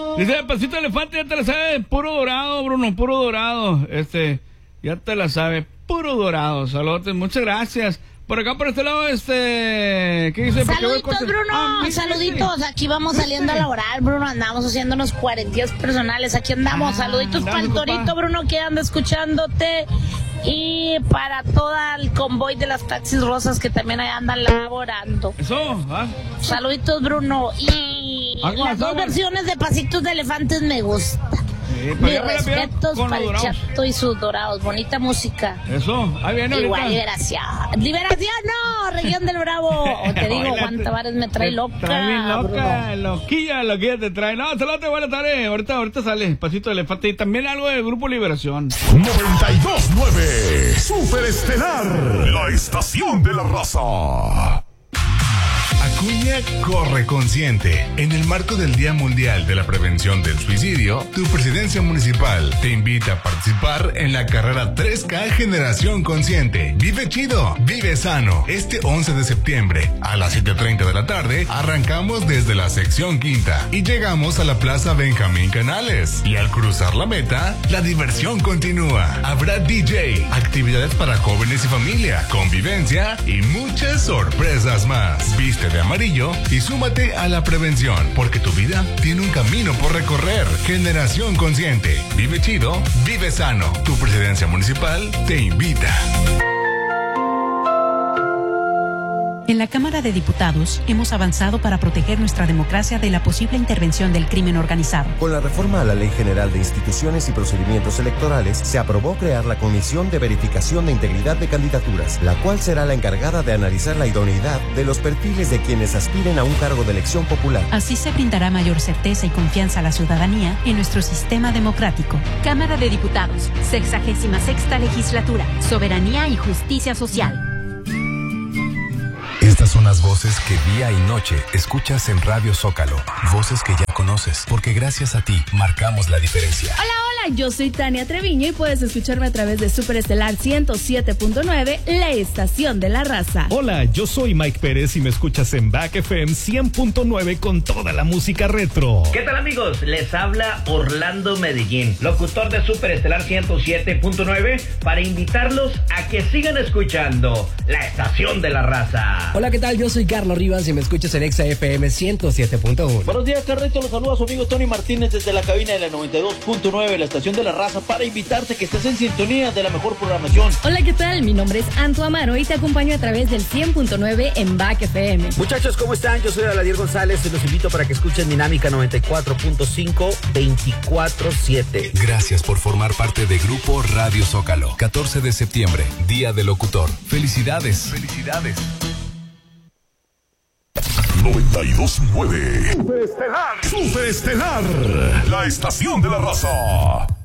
Dice, pasito de elefante, ya te la sabes, puro dorado, Bruno, puro dorado. Ya te la sabes, puro dorado. Saludos, muchas gracias. Por acá, por este lado, ¿qué dice? Saluditos, Bruno, saluditos. Aquí vamos saliendo a la oral, Bruno. Andamos haciéndonos 40 personales. Aquí andamos. Saluditos para el Torito, Bruno, que anda escuchándote. Y para todo el convoy de las taxis rosas que también ahí andan laborando. Eso, Saluditos, Bruno. Y las dos versiones de Pasitos de Elefantes me gustan. Mis respetos para el Chato y sus dorados. Bonita música. Eso, ahí viene. Igual, liberación. ¡Liberación, no! Región del Bravo. Te digo, Juan Tavares me trae loca. Trae bien loca, loquilla te trae. No, saludos, buenas tardes. Ahorita sale Pasito de Elefante. Y también algo del Grupo Liberación. 92.9 Super Estelar, la estación de la raza. Acuña corre consciente. En el marco del Día Mundial de la Prevención del Suicidio, tu presidencia municipal te invita a participar en la carrera 3K Generación Consciente. Vive chido, vive sano. Este 11 de septiembre a las 7:30 de la tarde arrancamos desde la sección quinta y llegamos a la Plaza Benjamín Canales. Y al cruzar la meta, la diversión continúa. Habrá DJ, actividades para jóvenes y familia, convivencia y muchas sorpresas más. Viste de amarillo y súmate a la prevención, porque tu vida tiene un camino por recorrer. Generación Consciente. Vive chido, vive sano. Tu presidencia municipal te invita. En la Cámara de Diputados hemos avanzado para proteger nuestra democracia de la posible intervención del crimen organizado. Con la reforma a la Ley General de Instituciones y Procedimientos Electorales, se aprobó crear la Comisión de Verificación de Integridad de Candidaturas, la cual será la encargada de analizar la idoneidad de los perfiles de quienes aspiren a un cargo de elección popular. Así se brindará mayor certeza y confianza a la ciudadanía en nuestro sistema democrático. Cámara de Diputados, 66ª Legislatura, Soberanía y Justicia Social. Estas son las voces que día y noche escuchas en Radio Zócalo. Voces que ya conoces, porque gracias a ti marcamos la diferencia. Hola, yo soy Tania Treviño y puedes escucharme a través de Super Estelar 107.9, la estación de la raza. Hola, yo soy Mike Pérez y me escuchas en Back FM 100.9 con toda la música retro. ¿Qué tal, amigos? Les habla Orlando Medellín, locutor de Super Estelar 107.9, para invitarlos a que sigan escuchando la estación de la raza. Hola, ¿qué tal? Yo soy Carlos Rivas y me escuchas en Exa FM 107.1. Buenos días, Carrito. Los saluda a su amigo Tony Martínez desde la cabina de la 92.9, la estación de la raza, para invitarte que estés en sintonía de la mejor programación. Hola, ¿qué tal? Mi nombre es Anto Amaro y te acompaño a través del 100.9 en Back FM. Muchachos, ¿cómo están? Yo soy Aladier González y los invito para que escuchen Dinámica 94.5 24/7. Gracias por formar parte de Grupo Radio Zócalo. 14 de septiembre, Día del Locutor. ¡Felicidades! ¡Felicidades! 92.9 Super Estelar, la estación de la raza.